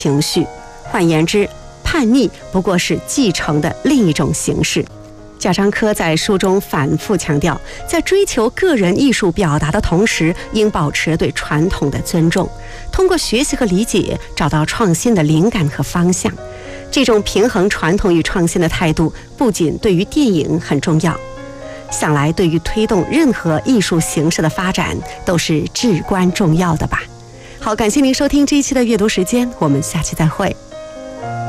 情绪。换言之，叛逆不过是继承的另一种形式。贾樟柯在书中反复强调，在追求个人艺术表达的同时，应保持对传统的尊重，通过学习和理解，找到创新的灵感和方向。这种平衡传统与创新的态度，不仅对于电影很重要，想来对于推动任何艺术形式的发展都是至关重要的吧。好，感谢您收听这一期的阅读时间，我们下期再会。